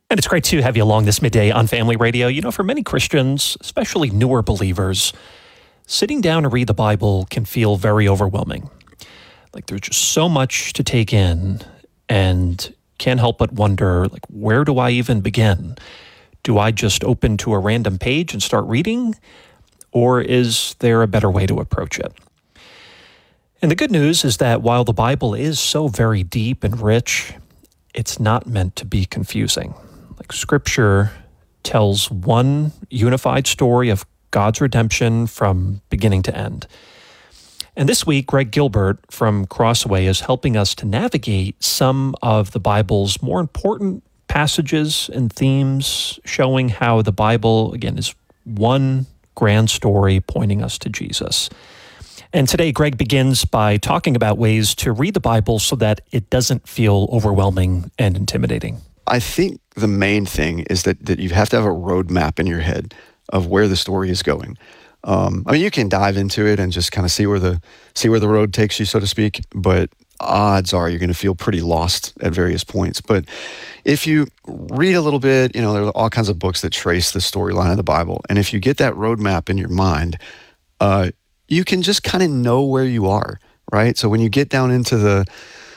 And it's great to have you along this midday on Family Radio. You know, for many Christians, especially newer believers, sitting down to read the Bible can feel very overwhelming. Like there's just so much to take in and can't help but wonder, like, where do I even begin? Do I just open to a random page and start reading? Or is there a better way to approach it? And the good news is that while the Bible is so very deep and rich, it's not meant to be confusing. Like Scripture tells one unified story of God's redemption from beginning to end. And this week, Greg Gilbert from Crossway is helping us to navigate some of the Bible's more important passages and themes, showing how the Bible, again, is one grand story pointing us to Jesus. And today, Greg begins by talking about ways to read the Bible so that it doesn't feel overwhelming and intimidating. I think the main thing is that you have to have a roadmap in your head of where the story is going. You can dive into it and just kind of see where the road takes you, so to speak, but odds are you're going to feel pretty lost at various points. But if you read a little bit, there are all kinds of books that trace the storyline of the Bible. And if you get that roadmap in your mind, you can just kind of know where you are, right? So when you get down into the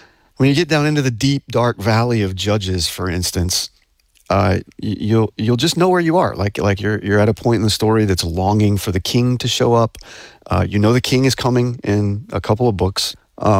deep, dark valley of Judges, for instance, you'll just know where you are. Like you're at a point in the story that's longing for the king to show up. The king is coming in a couple of books.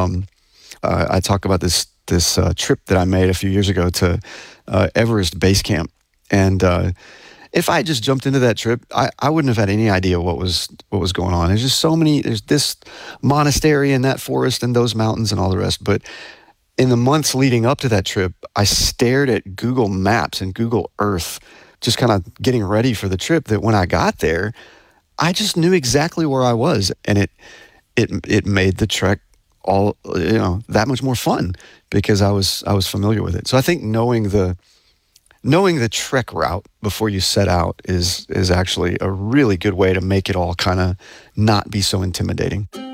I talk about this trip that I made a few years ago to Everest Base Camp, and if I just jumped into that trip, I wouldn't have had any idea what was going on. There's just so many. There's this monastery and that forest and those mountains and all the rest, but in the months leading up to that trip, I stared at Google Maps and Google Earth, just kind of getting ready for the trip, that when I got there, I just knew exactly where I was. And it made the trek all, that much more fun because I was familiar with it. So I think knowing the trek route before you set out is actually a really good way to make it all kind of not be so intimidating.